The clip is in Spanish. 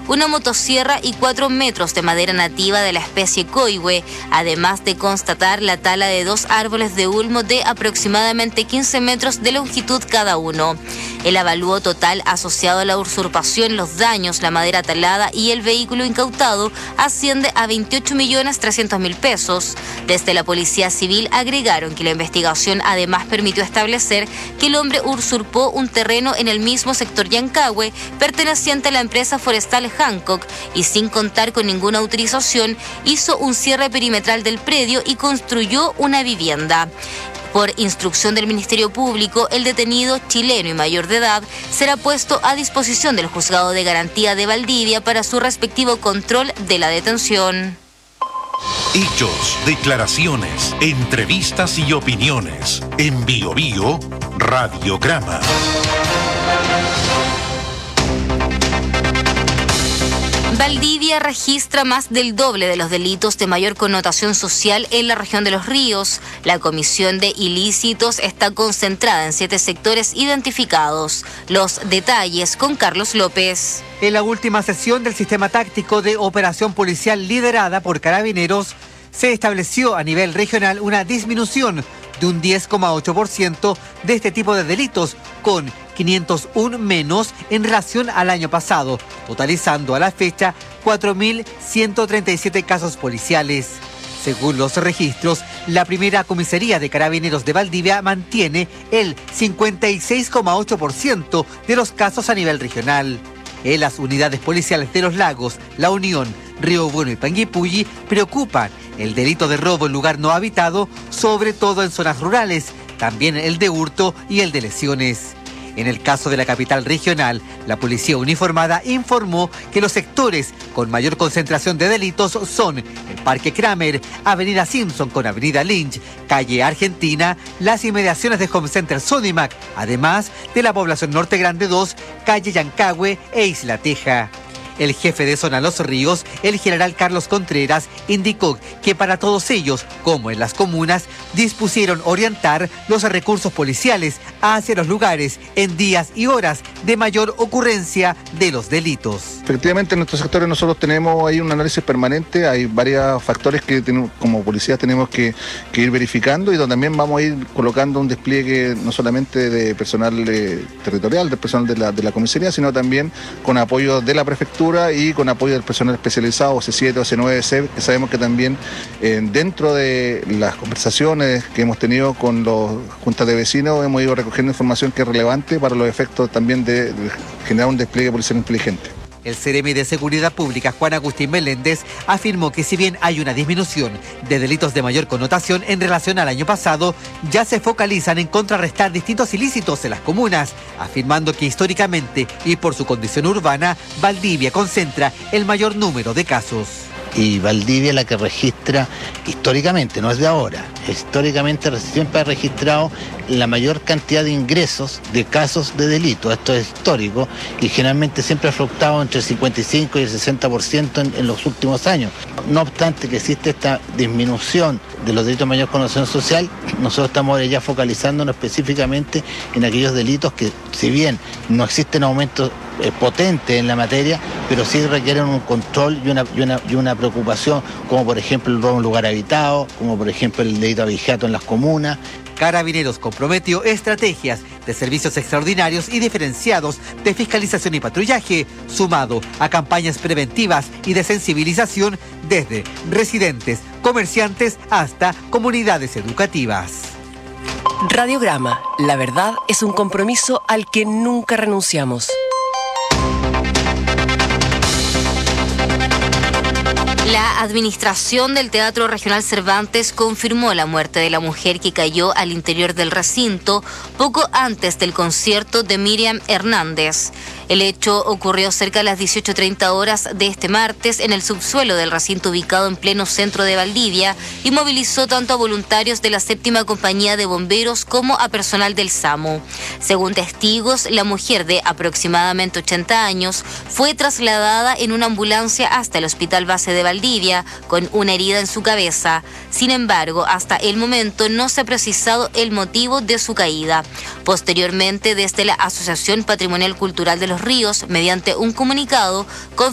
una motosierra y 4 metros de madera nativa de la especie coihue, además de constatar la tala de 2 árboles de ulmo de aproximadamente 15 metros de longitud cada uno. El avalúo total asociado a la usurpación, los daños, la madera talada y el vehículo incautado asciende a 28.300.000 pesos. Desde la Policía Civil agregaron que la investigación además permitió establecer que el hombre usurpó un terreno en el mismo sector Yancahue, perteneciente a la empresa forestal Hancock, y sin contar con ninguna autorización, hizo un cierre perimetral del predio y construyó una vivienda. Por instrucción del Ministerio Público, el detenido chileno y mayor de edad será puesto a disposición del Juzgado de Garantía de Valdivia para su respectivo control de la detención. Hechos, declaraciones, entrevistas y opiniones. En Bio Bio, Radiograma. Valdivia registra más del doble de los delitos de mayor connotación social en la región de Los Ríos. La comisión de ilícitos está concentrada en 7 sectores identificados. Los detalles con Carlos López. En la última sesión del sistema táctico de operación policial liderada por Carabineros, se estableció a nivel regional una disminución de un 10,8% de este tipo de delitos, con 501 menos en relación al año pasado, totalizando a la fecha 4.137 casos policiales. Según los registros, la primera comisaría de Carabineros de Valdivia mantiene el 56,8% de los casos a nivel regional. En las unidades policiales de Los Lagos, La Unión, Río Bueno y Panguipulli preocupan el delito de robo en lugar no habitado, sobre todo en zonas rurales, también el de hurto y el de lesiones. En el caso de la capital regional, la policía uniformada informó que los sectores con mayor concentración de delitos son el Parque Kramer, Avenida Simpson con Avenida Lynch, Calle Argentina, las inmediaciones de Home Center Sodimac, además de la población Norte Grande 2, Calle Yancahue e Isla Teja. El jefe de zona Los Ríos, el general Carlos Contreras, indicó que para todos ellos, como en las comunas, dispusieron orientar los recursos policiales hacia los lugares en días y horas de mayor ocurrencia de los delitos. Efectivamente, en nuestros sectores nosotros tenemos ahí un análisis permanente, hay varios factores que como policías tenemos que ir verificando, y donde también vamos a ir colocando un despliegue no solamente de personal territorial, del personal de la comisaría, sino también con apoyo de la prefectura y con apoyo del personal especializado, C7, C9, C, que sabemos que también dentro de las conversaciones que hemos tenido con los juntas de vecinos hemos ido recogiendo información que es relevante para los efectos también de generar un despliegue policial inteligente. El Seremi de Seguridad Pública, Juan Agustín Meléndez, afirmó que si bien hay una disminución de delitos de mayor connotación en relación al año pasado, ya se focalizan en contrarrestar distintos ilícitos en las comunas, afirmando que históricamente y por su condición urbana, Valdivia concentra el mayor número de casos. Y Valdivia es la que registra históricamente, no es de ahora, históricamente siempre ha registrado la mayor cantidad de ingresos de casos de delito. Esto es histórico y generalmente siempre ha fluctuado entre el 55 y el 60% en los últimos años. No obstante que existe esta disminución de los delitos de mayor connotación social, nosotros estamos ya focalizándonos específicamente en aquellos delitos que, si bien no existen aumentos potentes en la materia, pero sí requieren un control y una preocupación, como por ejemplo el robo en un lugar habitado, como por ejemplo el delito de abigeato en las comunas. Carabineros comprometió estrategias de servicios extraordinarios y diferenciados de fiscalización y patrullaje, sumado a campañas preventivas y de sensibilización desde residentes, comerciantes hasta comunidades educativas. Radiograma, la verdad es un compromiso al que nunca renunciamos. La administración del Teatro Regional Cervantes confirmó la muerte de la mujer que cayó al interior del recinto poco antes del concierto de Miriam Hernández. El hecho ocurrió cerca de las 18:30 horas de este martes en el subsuelo del recinto ubicado en pleno centro de Valdivia y movilizó tanto a voluntarios de la 7ª Compañía de Bomberos como a personal del SAMU. Según testigos, la mujer de aproximadamente 80 años fue trasladada en una ambulancia hasta el Hospital Base de Valdivia con una herida en su cabeza. Sin embargo, hasta el momento no se ha precisado el motivo de su caída. Posteriormente, desde la Asociación Patrimonial Cultural de Los Ríos, mediante un comunicado,